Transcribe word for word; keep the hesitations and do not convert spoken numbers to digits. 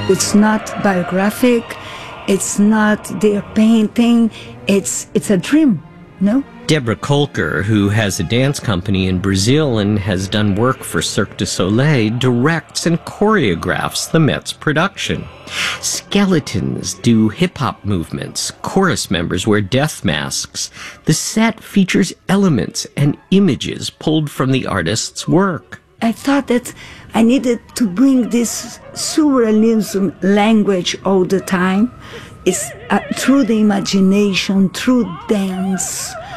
It's not biographic. It's not their painting. It's it's a dream, no? Deborah Kolker, who has a dance company in Brazil and has done work for Cirque du Soleil, directs and choreographs the Met's production. Skeletons do hip-hop movements. Chorus members wear death masks. The set features elements and images pulled from the artist's work. I thought that I needed to bring this surrealism language all the time. It's uh, through the imagination, through dance,